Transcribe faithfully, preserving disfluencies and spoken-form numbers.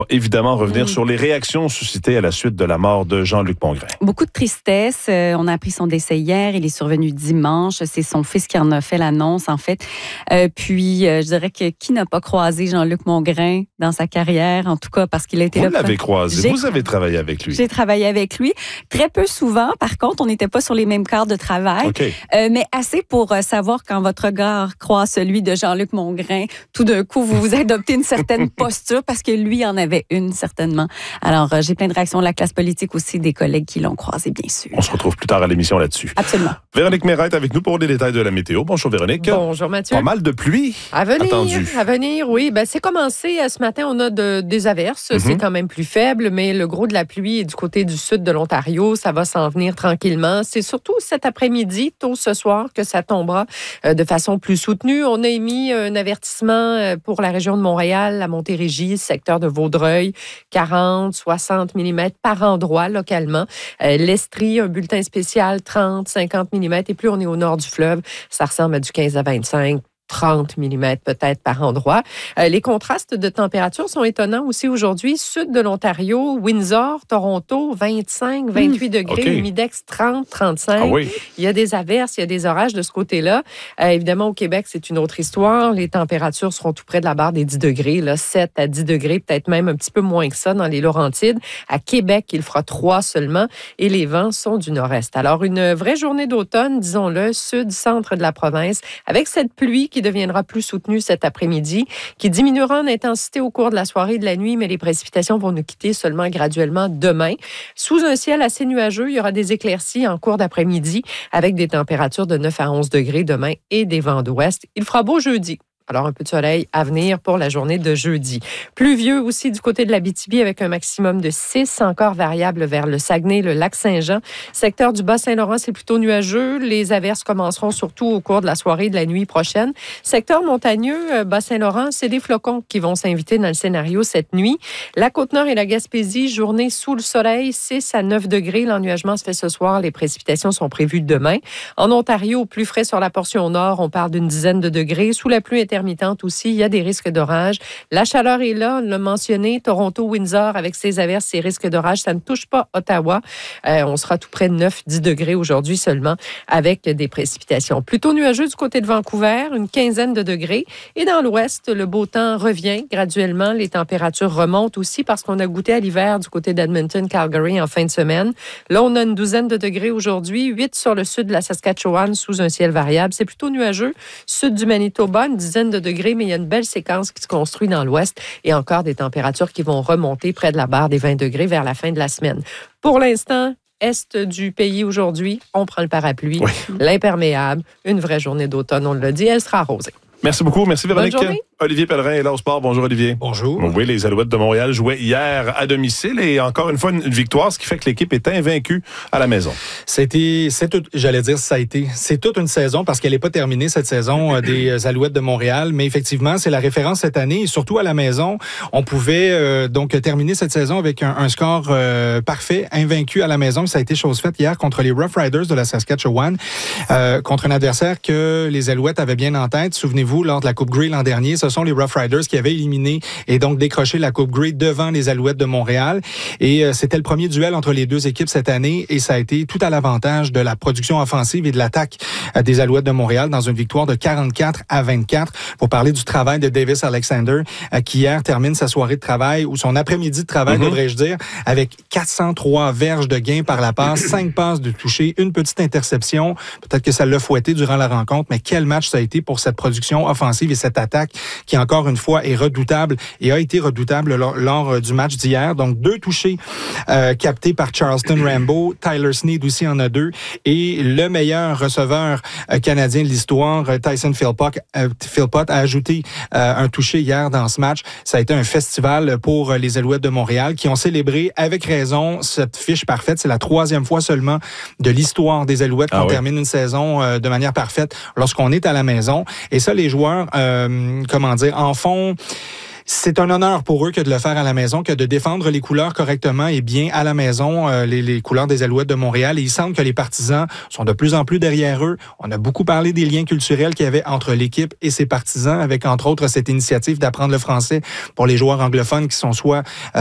Évidemment, revenir mmh. sur les réactions suscitées à la suite de la mort de Jean-Luc Mongrain. Beaucoup de tristesse. Euh, on a appris son décès hier. Il est survenu dimanche. C'est son fils qui en a fait l'annonce, en fait. Euh, puis, euh, je dirais que qui n'a pas croisé Jean-Luc Mongrain dans sa carrière, en tout cas, parce qu'il a été Vous là. Vous l'avez croisé. J'ai... Vous avez travaillé avec lui. J'ai travaillé avec lui. Très peu souvent. Par contre, on n'était pas sur les mêmes quarts de travail. Okay. Euh, mais assez pour euh, savoir quand votre regard croise celui de Jean-Luc Mongrain, tout d'un coup, vous vous adoptez une certaine posture parce que lui en avait une, certainement. Alors, euh, j'ai plein de réactions de la classe politique aussi, des collègues qui l'ont croisé, bien sûr. On se retrouve plus tard à l'émission là-dessus. Absolument. Véronique Méret est avec nous pour les détails de la météo. Bonjour Véronique. Bonjour Mathieu. Pas mal de pluie à venir, attendue. À venir, oui. Ben, c'est commencé. Ce matin, on a de, des averses. Mm-hmm. C'est quand même plus faible, mais le gros de la pluie est du côté du sud de l'Ontario. Ça va s'en venir tranquillement. C'est surtout cet après-midi, tôt ce soir, que ça tombera euh, de façon plus soutenue. On a émis un avertissement pour la région de Montréal, la Montérégie, secteur de Vaudreuil, quarante, soixante millimètres par endroit localement. Euh, L'Estrie, un bulletin spécial, trente, cinquante millimètres. Et plus on est au nord du fleuve, ça ressemble à du quinze à vingt-cinq. trente millimètres peut-être par endroit. Euh, les contrastes de température sont étonnants aussi aujourd'hui. Sud de l'Ontario, Windsor, Toronto, vingt-cinq, vingt-huit mmh. degrés, okay. Humidex trente, trente-cinq. Ah oui. Il y a des averses, il y a des orages de ce côté-là. Euh, évidemment, au Québec, c'est une autre histoire. Les températures seront tout près de la barre des dix degrés, là, sept à dix degrés, peut-être même un petit peu moins que ça dans les Laurentides. À Québec, il fera trois seulement et les vents sont du nord-est. Alors, une vraie journée d'automne, disons-le, sud-centre de la province, avec cette pluie qui deviendra plus soutenue cet après-midi, qui diminuera en intensité au cours de la soirée et de la nuit, mais les précipitations vont nous quitter seulement graduellement demain. Sous un ciel assez nuageux, il y aura des éclaircies en cours d'après-midi avec des températures de neuf à onze degrés demain et des vents d'ouest. Il fera beau jeudi. Alors, un peu de soleil à venir pour la journée de jeudi. Pluvieux aussi du côté de l'Abitibi avec un maximum de six, encore variable vers le Saguenay, le lac Saint-Jean. Secteur du Bas-Saint-Laurent, c'est plutôt nuageux. Les averses commenceront surtout au cours de la soirée et de la nuit prochaine. Secteur montagneux, Bas-Saint-Laurent, c'est des flocons qui vont s'inviter dans le scénario cette nuit. La Côte-Nord et la Gaspésie, journée sous le soleil, six à neuf degrés. L'ennuagement se fait ce soir. Les précipitations sont prévues demain. En Ontario, au plus frais sur la portion nord, on parle d'une dizaine de degrés. Sous la pluie intermitente aussi, il y a des risques d'orage. La chaleur est là, on l'a mentionné. Toronto, Windsor, avec ses averses, ses risques d'orage, ça ne touche pas Ottawa. Euh, on sera tout près de neuf à dix degrés aujourd'hui seulement, avec des précipitations. Plutôt nuageux du côté de Vancouver, une quinzaine de degrés. Et dans l'ouest, le beau temps revient graduellement. Les températures remontent aussi parce qu'on a goûté à l'hiver du côté d'Edmonton, Calgary en fin de semaine. Là, on a une douzaine de degrés aujourd'hui, huit sur le sud de la Saskatchewan sous un ciel variable. C'est plutôt nuageux. Sud du Manitoba, une dizaine de degrés, mais il y a une belle séquence qui se construit dans l'ouest et encore des températures qui vont remonter près de la barre des vingt degrés vers la fin de la semaine. Pour l'instant, est du pays aujourd'hui, on prend le parapluie, oui. L'imperméable, une vraie journée d'automne, on l'a dit, elle sera arrosée. Merci beaucoup. Merci Véronique. Bonne journée. Olivier Pellerin est là au sport. Bonjour Olivier. Bonjour. Oui, les Alouettes de Montréal jouaient hier à domicile et encore une fois une victoire, ce qui fait que l'équipe est invaincue à la maison. C'était, c'est tout, j'allais dire ça a été, c'est toute une saison parce qu'elle n'est pas terminée cette saison euh, des Alouettes de Montréal, mais effectivement c'est la référence cette année et surtout à la maison, on pouvait euh, donc terminer cette saison avec un, un score euh, parfait, invaincu à la maison. Ça a été chose faite hier contre les Rough Riders de la Saskatchewan, euh, contre un adversaire que les Alouettes avaient bien en tête. Souvenez-vous, lors de la Coupe Grey l'an dernier, ce sont les Rough Riders qui avaient éliminé et donc décroché la Coupe Grey devant les Alouettes de Montréal. Et euh, c'était le premier duel entre les deux équipes cette année et ça a été tout à l'avantage de la production offensive et de l'attaque euh, des Alouettes de Montréal dans une victoire de quarante-quatre à vingt-quatre. Pour parler du travail de Davis Alexander, euh, qui hier termine sa soirée de travail ou son après-midi de travail, mm-hmm. devrais-je dire, avec quatre cent trois verges de gain par la passe, cinq passes de toucher, une petite interception. Peut-être que ça l'a fouetté durant la rencontre, mais quel match ça a été pour cette production offensive et cette attaque qui, encore une fois, est redoutable et a été redoutable lors, lors du match d'hier. Donc, deux touchés euh, captés par Charleston Rambo. Tyler Snead aussi en a deux. Et le meilleur receveur euh, canadien de l'histoire, Tyson Philpott, euh, Philpott a ajouté euh, un touché hier dans ce match. Ça a été un festival pour les Alouettes de Montréal qui ont célébré avec raison cette fiche parfaite. C'est la troisième fois seulement de l'histoire des Alouettes ah qu'on oui. termine une saison euh, de manière parfaite lorsqu'on est à la maison. Et ça, les joueurs, euh, comment dire, en font... c'est un honneur pour eux que de le faire à la maison, que de défendre les couleurs correctement et bien à la maison, euh, les, les couleurs des Alouettes de Montréal. Et il semble que les partisans sont de plus en plus derrière eux. On a beaucoup parlé des liens culturels qu'il y avait entre l'équipe et ses partisans, avec entre autres cette initiative d'apprendre le français pour les joueurs anglophones qui sont soit